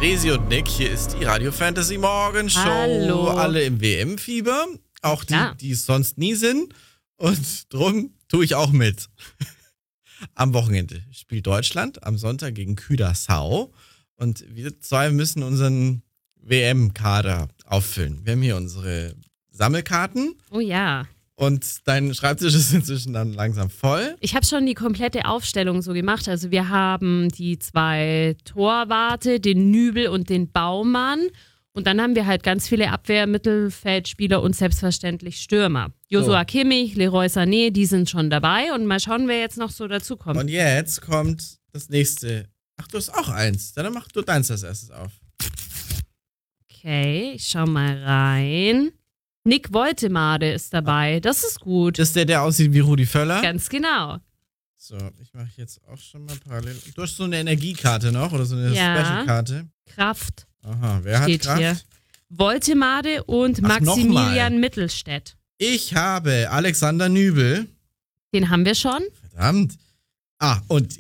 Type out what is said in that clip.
Resi und Nick, hier ist die Radio Fantasy Morgenshow. Hallo. Alle im WM-Fieber, auch die, Ja. die es sonst nie sind. Und drum tue ich auch mit. Am Wochenende spielt Deutschland, am Sonntag gegen Curaçao. Und wir zwei müssen unseren WM-Kader auffüllen. Wir haben hier unsere Sammelkarten. Oh ja. Und dein Schreibtisch ist inzwischen dann langsam voll. Ich habe schon die komplette Aufstellung so gemacht. Also wir haben die 2 Torwarte, den Nübel und den Baumann. Und dann haben wir halt ganz viele Abwehr-, Mittelfeldspieler und selbstverständlich Stürmer. Joshua Kimmich, Leroy Sané, die sind schon dabei. Und mal schauen, wer jetzt noch so dazu kommt. Und jetzt kommt das nächste. Ach, du hast auch eins. Dann mach du deins als erstes auf. Okay, ich schau mal rein. Nick Woltemade ist dabei. Das ist gut. Das ist der aussieht wie Rudi Völler. Ganz genau. So, ich mache jetzt auch schon mal parallel. Du hast so eine Energiekarte noch oder so eine Ja. Special-Karte. Kraft Aha, wer steht hat Kraft? hier. Woltemade und Ach, Maximilian Mittelstädt. Ich habe Alexander Nübel. Den haben wir schon. Verdammt. Ah, und